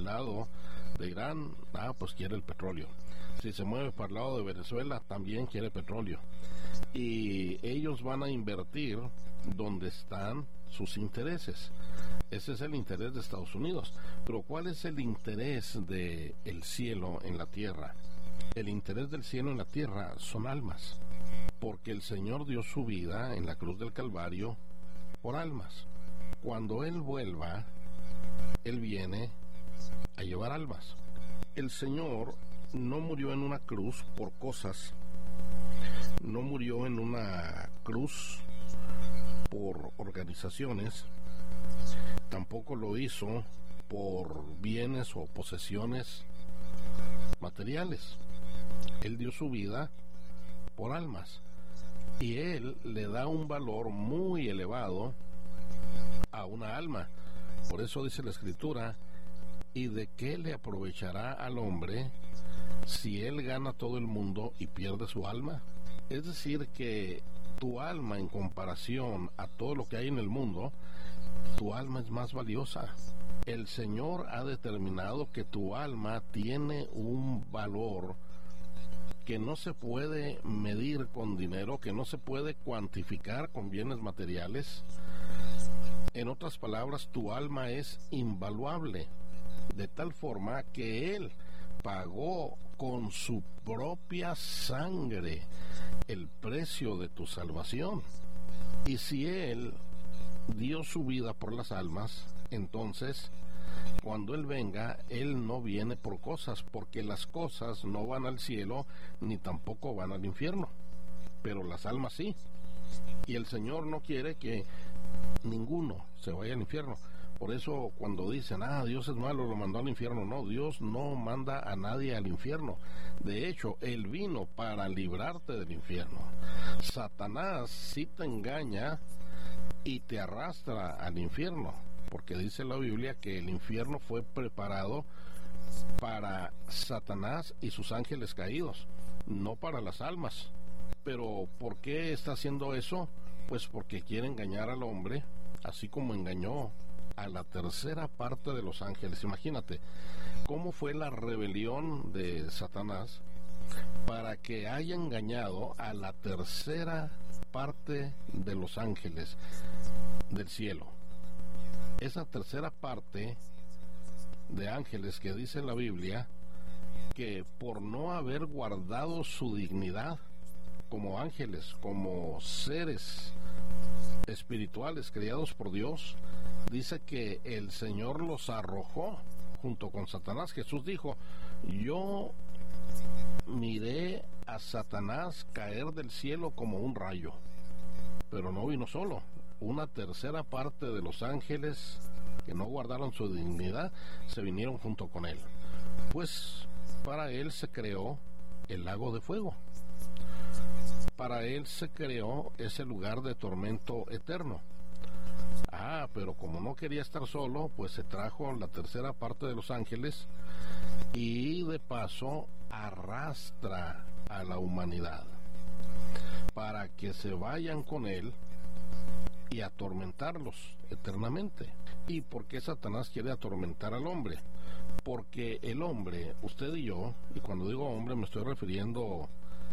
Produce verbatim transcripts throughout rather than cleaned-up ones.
el lado de Irán, ah, pues quiere el petróleo. Si se mueve para el lado de Venezuela, también quiere petróleo. Y ellos van a invertir donde están sus intereses. Ese es el interés de Estados Unidos. Pero ¿cuál es el interés del cielo en la tierra? El interés del cielo en la tierra son almas, porque el Señor dio su vida en la cruz del Calvario por almas. Cuando Él vuelva, Él viene a llevar almas. El Señor no murió en una cruz por cosas, no murió en una cruz por organizaciones, tampoco lo hizo por bienes o posesiones materiales. Él dio su vida por almas, y Él le da un valor muy elevado a una alma. Por eso dice la Escritura: ¿y de qué le aprovechará al hombre si él gana todo el mundo y pierde su alma? Es decir, que tu alma, en comparación a todo lo que hay en el mundo, tu alma es más valiosa. El Señor ha determinado que tu alma tiene un valor que no se puede medir con dinero, que no se puede cuantificar con bienes materiales. En otras palabras, tu alma es invaluable, de tal forma que Él pagó con su propia sangre el precio de tu salvación. Y si Él dio su vida por las almas, entonces cuando Él venga, Él no viene por cosas, porque las cosas no van al cielo ni tampoco van al infierno, pero las almas sí. Y el Señor no quiere que ninguno se vaya al infierno. Por eso cuando dicen, ah, Dios es malo, lo mandó al infierno, no, Dios no manda a nadie al infierno. De hecho, Él vino para librarte del infierno. Satanás sí te engaña y te arrastra al infierno, porque dice la Biblia que el infierno fue preparado para Satanás y sus ángeles caídos, no para las almas. Pero ¿por qué está haciendo eso? Pues porque quiere engañar al hombre, así como engañó a la tercera parte de los ángeles. Imagínate cómo fue la rebelión de Satanás para que haya engañado a la tercera parte de los ángeles del cielo. Esa tercera parte de ángeles que dice la Biblia que por no haber guardado su dignidad como ángeles, como seres espirituales creados por Dios, dice que el Señor los arrojó junto con Satanás. Jesús dijo: yo miré a Satanás caer del cielo como un rayo. Pero no vino solo. Una tercera parte de los ángeles que no guardaron su dignidad se vinieron junto con él. Pues para él se creó el lago de fuego. Para él se creó ese lugar de tormento eterno. Ah, pero como no quería estar solo, pues se trajo la tercera parte de los ángeles y de paso arrastra a la humanidad para que se vayan con él y atormentarlos eternamente. ¿Y por qué Satanás quiere atormentar al hombre? Porque el hombre, usted y yo, y cuando digo hombre me estoy refiriendo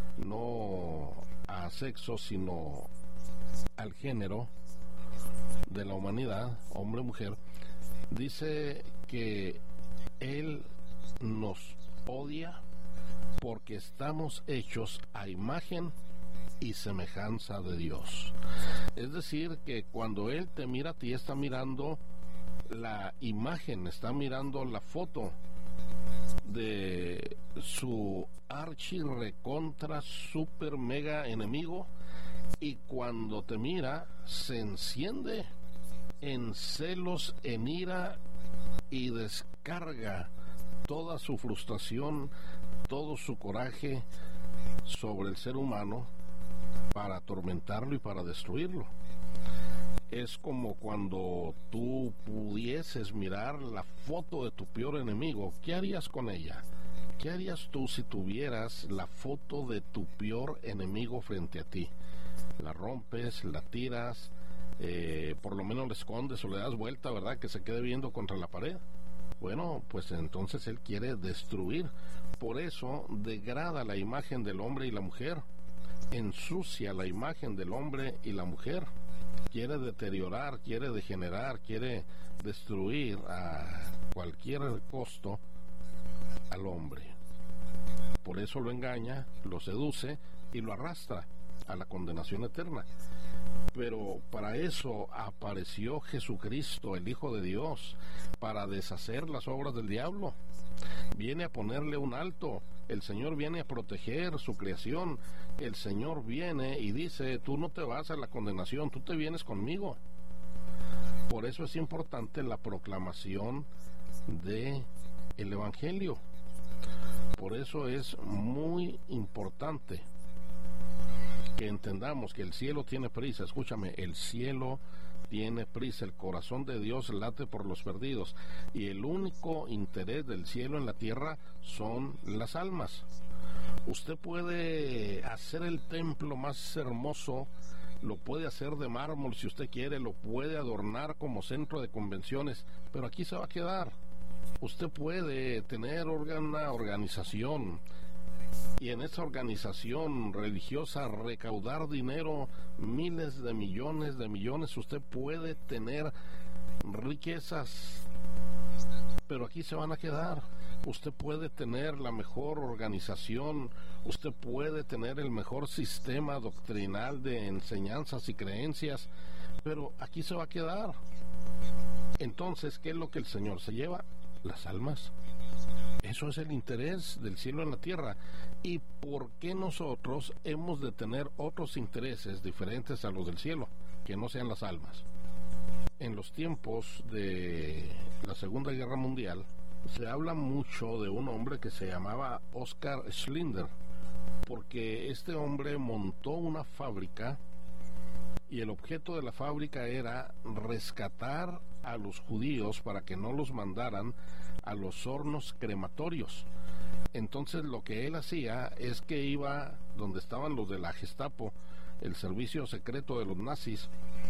no a sexo, sino al género de la humanidad, hombre, mujer, dice que él nos odia porque estamos hechos a imagen y semejanza de Dios. Es decir, que cuando Él te mira a ti, está mirando la imagen, está mirando la foto de su archi recontra super mega enemigo, y cuando te mira se enciende en celos, en ira, y descarga toda su frustración, todo su coraje sobre el ser humano para atormentarlo y para destruirlo. Es como cuando tú pudieses mirar la foto de tu peor enemigo. ¿Qué harías con ella? ¿Qué harías tú si tuvieras la foto de tu peor enemigo frente a ti? ¿La rompes, la tiras, eh, por lo menos la escondes o le das vuelta, verdad, que se quede viendo contra la pared? Bueno, pues entonces él quiere destruir. Por eso degrada la imagen del hombre y la mujer, ensucia la imagen del hombre y la mujer, quiere deteriorar, quiere degenerar, quiere destruir a cualquier costo al hombre. Por eso lo engaña, lo seduce y lo arrastra a la condenación eterna. Pero para eso apareció Jesucristo, el Hijo de Dios, para deshacer las obras del diablo. Viene a ponerle un alto. El Señor viene a proteger su creación. El Señor viene y dice: tú no te vas a la condenación, tú te vienes conmigo. Por eso es importante la proclamación de el Evangelio. Por eso es muy importante que entendamos que el cielo tiene prisa. Escúchame, el cielo tiene prisa, el corazón de Dios late por los perdidos, y el único interés del cielo en la tierra son las almas. Usted puede hacer el templo más hermoso, lo puede hacer de mármol si usted quiere, lo puede adornar como centro de convenciones, pero aquí se va a quedar. Usted puede tener una organización, y en esa organización religiosa recaudar dinero, miles de millones de millones. Usted puede tener riquezas, pero aquí se van a quedar. Usted puede tener la mejor organización, usted puede tener el mejor sistema doctrinal de enseñanzas y creencias, pero aquí se va a quedar. Entonces, ¿qué es lo que el Señor se lleva? Las almas. Eso es el interés del cielo en la tierra. ¿Y por qué nosotros hemos de tener otros intereses diferentes a los del cielo, que no sean las almas? En los tiempos de la Segunda Guerra Mundial se habla mucho de un hombre que se llamaba Oskar Schindler, porque este hombre montó una fábrica y el objeto de la fábrica era rescatar a los judíos para que no los mandaran a los hornos crematorios. Entonces lo que él hacía es que iba donde estaban los de la Gestapo, el servicio secreto de los nazis,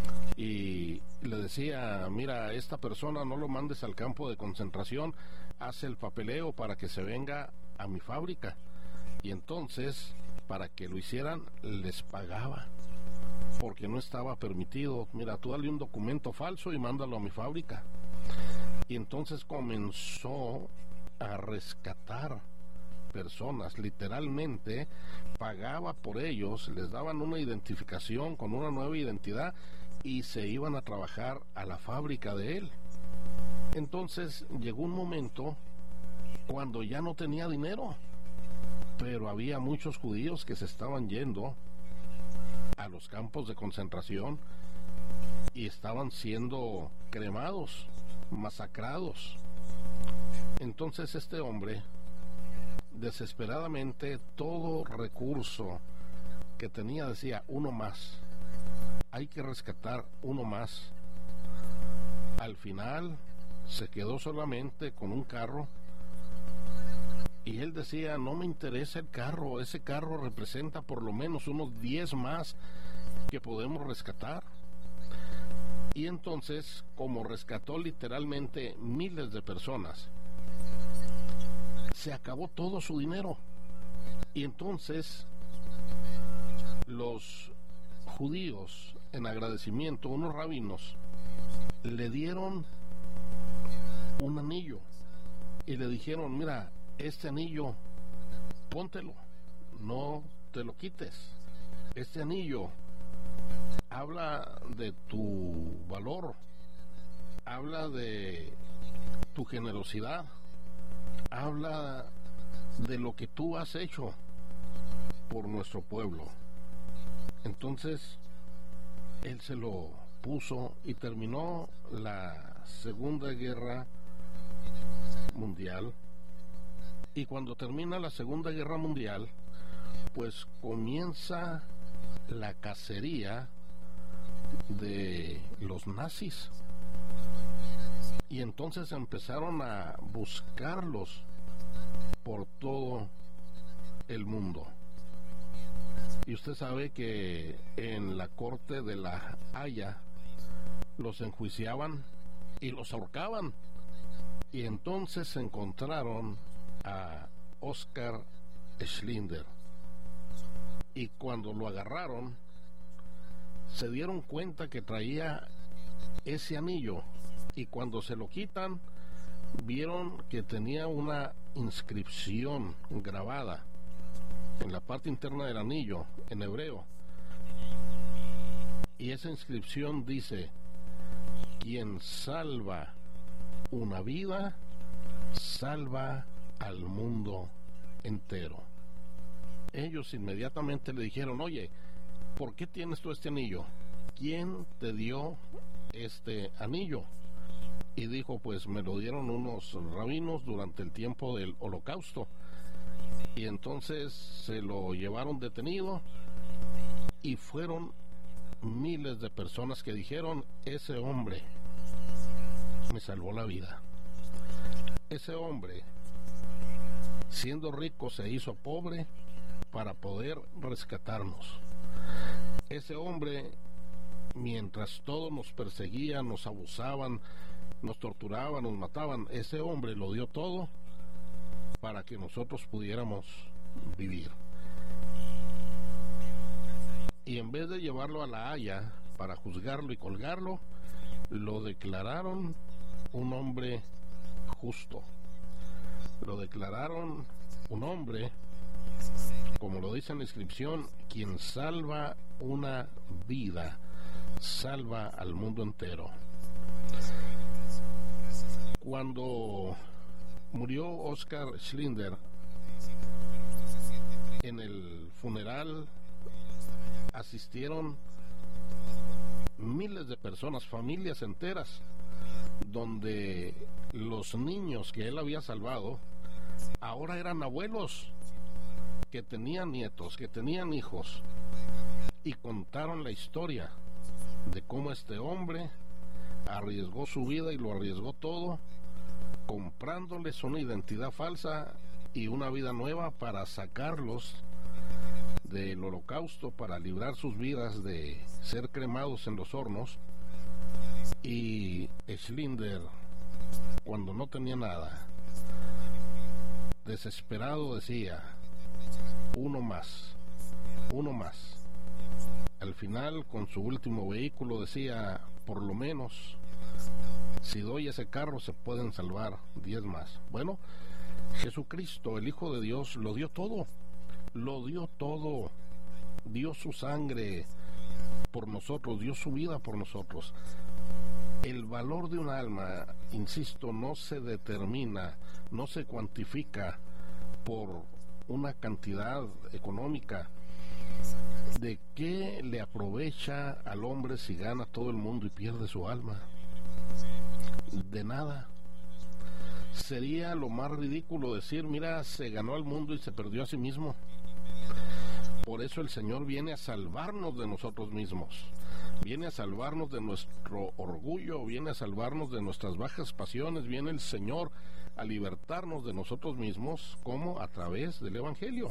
y le decía: mira, esta persona no lo mandes al campo de concentración, hace el papeleo para que se venga a mi fábrica. Y entonces, para que lo hicieran, les pagaba, porque no estaba permitido. Mira, tú dale un documento falso y mándalo a mi fábrica. Y entonces comenzó a rescatar personas, literalmente pagaba por ellos, les daban una identificación con una nueva identidad y se iban a trabajar a la fábrica de él. Entonces llegó un momento cuando ya no tenía dinero, pero había muchos judíos que se estaban yendo a los campos de concentración y estaban siendo cremados, masacrados. Entonces este hombre, desesperadamente, todo recurso que tenía, decía: uno más, hay que rescatar uno más. Al final se quedó solamente con un carro y él decía: no me interesa el carro, ese carro representa por lo menos unos diez más que podemos rescatar. Y entonces, como rescató literalmente miles de personas, se acabó todo su dinero. Y entonces los judíos, en agradecimiento, unos rabinos, le dieron un anillo y le dijeron: mira, este anillo, póntelo, no te lo quites. Este anillo habla de tu valor, habla de tu generosidad, habla de lo que tú has hecho por nuestro pueblo. Entonces él se lo puso y terminó la Segunda Guerra Mundial. Y cuando termina la Segunda Guerra Mundial, pues comienza la cacería de los nazis. Y entonces empezaron a buscarlos por todo el mundo. Y usted sabe que en la corte de la Haya los enjuiciaban y los ahorcaban. Y entonces encontraron a Oskar Schindler. Y cuando lo agarraron, se dieron cuenta que traía ese anillo. Y cuando se lo quitan, vieron que tenía una inscripción grabada en la parte interna del anillo, en hebreo. Y esa inscripción dice: quien salva una vida, salva al mundo entero. Ellos inmediatamente le dijeron: oye, ¿por qué tienes tú este anillo? ¿Quién te dio este anillo? Y dijo: pues me lo dieron unos rabinos durante el tiempo del Holocausto. Y entonces se lo llevaron detenido, y fueron miles de personas que dijeron: ese hombre me salvó la vida. Ese hombre, siendo rico, se hizo pobre para poder rescatarnos. Ese hombre, mientras todos nos perseguían, nos abusaban, nos torturaban, nos mataban, ese hombre lo dio todo para que nosotros pudiéramos vivir. Y en vez de llevarlo a La Haya para juzgarlo y colgarlo, lo declararon un hombre justo. Lo declararon un hombre, como lo dice en la inscripción, quien salva una vida, salva al mundo entero. Cuando murió Oskar Schindler, en el funeral asistieron miles de personas, familias enteras, donde los niños que él había salvado ahora eran abuelos, que tenían nietos, que tenían hijos, y contaron la historia de cómo este hombre arriesgó su vida y lo arriesgó todo, comprándoles una identidad falsa y una vida nueva para sacarlos del Holocausto, para librar sus vidas de ser cremados en los hornos. Y Schindler, cuando no tenía nada, desesperado decía: uno más, uno más. Al final, con su último vehículo, decía: por lo menos, si doy ese carro, se pueden salvar diez más. Bueno, Jesucristo, el Hijo de Dios, lo dio todo, lo dio todo, dio su sangre por nosotros, dio su vida por nosotros. El valor de un alma, insisto, no se determina, no se cuantifica por una cantidad económica. ¿De qué le aprovecha al hombre si gana todo el mundo y pierde su alma? De nada. Sería lo más ridículo decir: mira, se ganó al mundo y se perdió a sí mismo. Por eso el Señor viene a salvarnos de nosotros mismos, viene a salvarnos de nuestro orgullo, viene a salvarnos de nuestras bajas pasiones, viene el Señor a libertarnos de nosotros mismos. ¿Cómo? A través del Evangelio.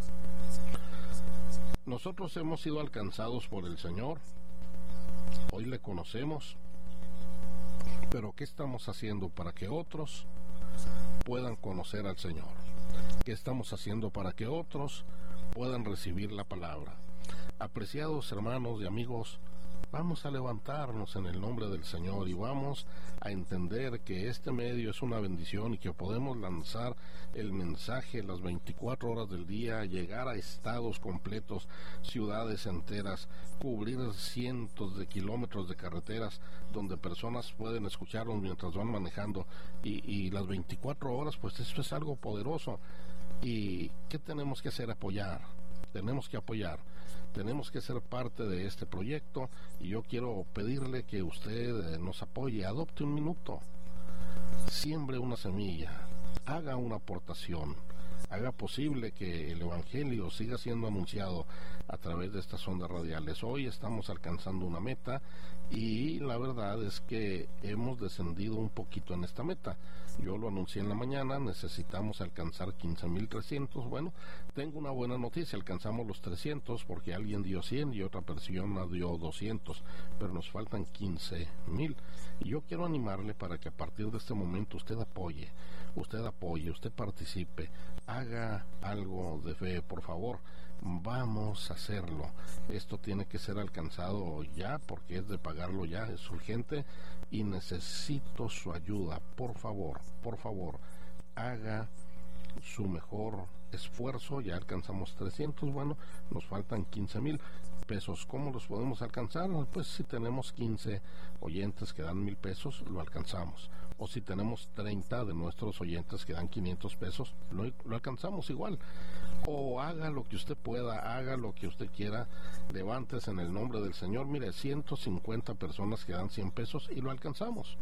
Nosotros hemos sido alcanzados por el Señor, hoy le conocemos, pero ¿qué estamos haciendo para que otros puedan conocer al Señor? ¿Qué estamos haciendo para que otros puedan recibir la palabra? Apreciados hermanos y amigos, vamos a levantarnos en el nombre del Señor y vamos a entender que este medio es una bendición y que podemos lanzar el mensaje las veinticuatro horas del día, llegar a estados completos, ciudades enteras, cubrir cientos de kilómetros de carreteras donde personas pueden escucharnos mientras van manejando, y, y las veinticuatro horas, pues esto es algo poderoso. ¿Y qué tenemos que hacer? Apoyar. Tenemos que apoyar. Tenemos que ser parte de este proyecto, y yo quiero pedirle que usted nos apoye. Adopte un minuto, siembre una semilla, haga una aportación, haga posible que el Evangelio siga siendo anunciado a través de estas ondas radiales. Hoy estamos alcanzando una meta y la verdad es que hemos descendido un poquito en esta meta. Yo lo anuncié en la mañana, necesitamos alcanzar quince mil trescientos. Bueno, tengo una buena noticia, alcanzamos los trescientos porque alguien dio cien y otra persona dio doscientos, pero nos faltan quince mil. Y yo quiero animarle para que a partir de este momento usted apoye, usted apoye, usted participe, haga algo de fe, por favor. Vamos a hacerlo. Esto tiene que ser alcanzado ya, porque es de pagarlo ya, es urgente y necesito su ayuda. Por favor, por favor, haga su mejor esfuerzo. Ya alcanzamos trescientos, bueno, nos faltan quince mil pesos. ¿Cómo los podemos alcanzar? Pues si tenemos quince oyentes que dan mil pesos, lo alcanzamos. O si tenemos treinta de nuestros oyentes que dan quinientos pesos, lo, lo alcanzamos igual. O haga lo que usted pueda, haga lo que usted quiera, levántese en el nombre del Señor. Mire, ciento cincuenta personas que dan cien pesos y lo alcanzamos.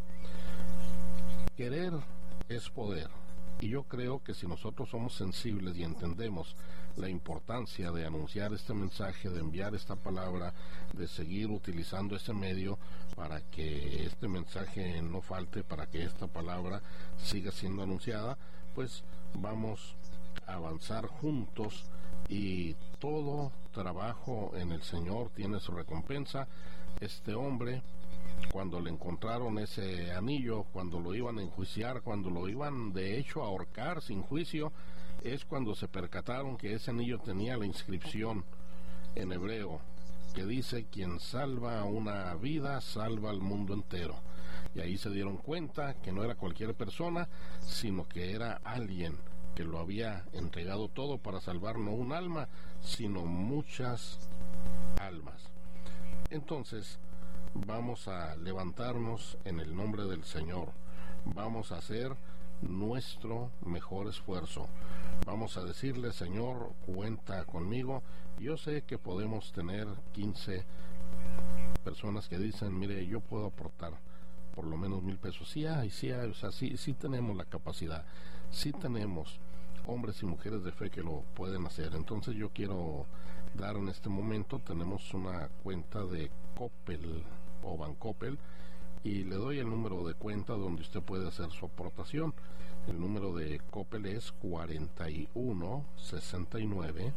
Querer es poder. Y yo creo que si nosotros somos sensibles y entendemos la importancia de anunciar este mensaje, de enviar esta palabra, de seguir utilizando ese medio para que este mensaje no falte, para que esta palabra siga siendo anunciada, pues vamos a avanzar juntos, y todo trabajo en el Señor tiene su recompensa. Este hombre, cuando le encontraron ese anillo, cuando lo iban a enjuiciar, cuando lo iban de hecho a ahorcar sin juicio, es cuando se percataron que ese anillo tenía la inscripción en hebreo que dice: quien salva una vida salva al mundo entero. Y ahí se dieron cuenta que no era cualquier persona, sino que era alguien que lo había entregado todo para salvar no un alma, sino muchas almas. Entonces, vamos a levantarnos en el nombre del Señor. Vamos a hacer nuestro mejor esfuerzo. Vamos a decirle: Señor, cuenta conmigo. Yo sé que podemos tener quince personas que dicen: mire, yo puedo aportar por lo menos mil pesos. Sí hay, sí hay, o sea, sí, sí tenemos la capacidad. Sí tenemos hombres y mujeres de fe que lo pueden hacer. Entonces yo quiero dar en este momento, tenemos una cuenta de Coppel o Bancoppel, y le doy el número de cuenta donde usted puede hacer su aportación. El número de Coppel es cuarenta y uno sesenta y nueve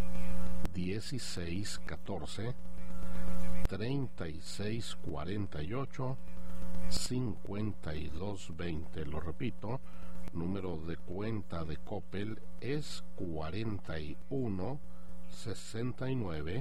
dieciséis catorce treinta y seis cuarenta y ocho cincuenta y dos veinte. Lo repito, número de cuenta de Coppel es cuarenta y uno sesenta y nueve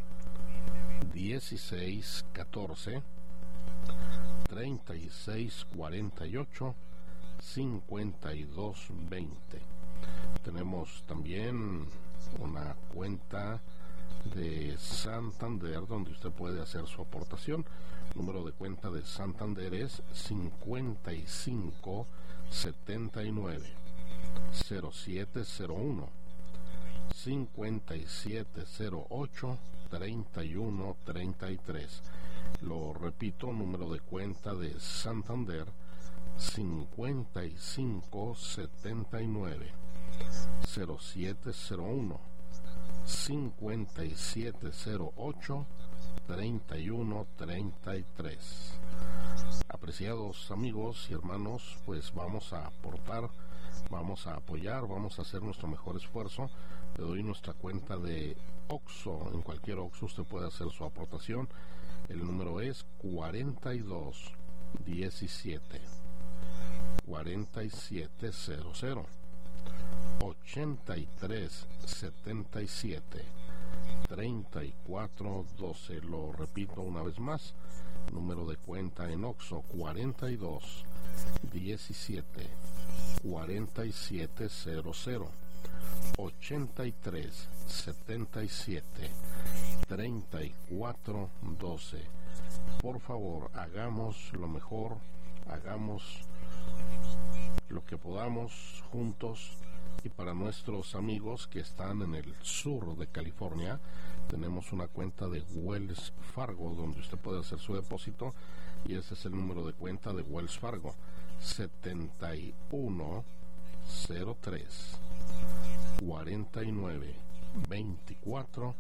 dieciséis catorce treinta y seis cuarenta y ocho cincuenta y dos veinte. Tenemos también una cuenta de Santander donde usted puede hacer su aportación. Número de cuenta de Santander es cincuenta y cinco setenta y nueve cero siete cero uno cincuenta y siete cero ocho treinta y uno treinta y tres. Lo repito, número de cuenta de Santander cincuenta y cinco setenta y nueve cero siete cero uno cincuenta y siete cero ocho treinta y uno treinta y tres. Apreciados amigos y hermanos, pues vamos a aportar, vamos a apoyar, vamos a hacer nuestro mejor esfuerzo. Le doy nuestra cuenta de Oxxo. En cualquier Oxxo usted puede hacer su aportación. El número es cuarenta y dos diecisiete cuarenta y siete cero cero ochenta y tres setenta y siete treinta y cuatro doce. Lo repito una vez más, número de cuenta en Oxxo cuarenta y dos diecisiete cuarenta y siete cero cero ochenta y tres setenta y siete treinta y cuatro doce. Por favor, hagamos lo mejor, hagamos lo que podamos juntos. Y para nuestros amigos que están en el sur de California, tenemos una cuenta de Wells Fargo donde usted puede hacer su depósito, y ese es el número de cuenta de Wells Fargo: setenta y uno cero tres cuarenta y nueve veinticuatro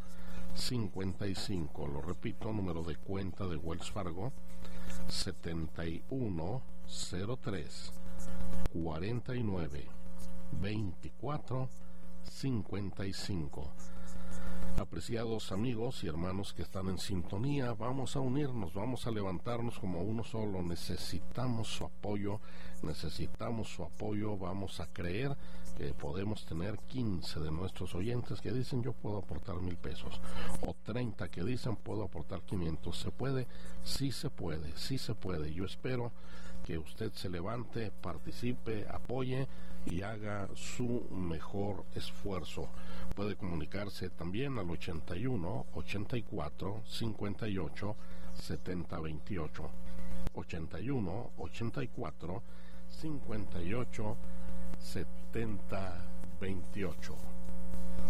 cincuenta y cinco. Lo repito, número de cuenta de Wells Fargo, setenta y uno cero tres cuarenta y nueve veinticuatro cincuenta y cinco. Apreciados amigos y hermanos que están en sintonía, vamos a unirnos, vamos a levantarnos como uno solo. Necesitamos su apoyo, necesitamos su apoyo. Vamos a creer que podemos tener quince de nuestros oyentes que dicen yo puedo aportar mil pesos, o treinta que dicen puedo aportar quinientos. ¿Se puede? Sí se puede, sí se puede. Yo espero que usted se levante, participe, apoye y haga su mejor esfuerzo. Puede comunicarse también al ochenta y uno, ochenta y cuatro, cincuenta y ocho, setenta veintiocho. ochenta y uno, ochenta y cuatro, cincuenta y ocho, setenta veintiocho.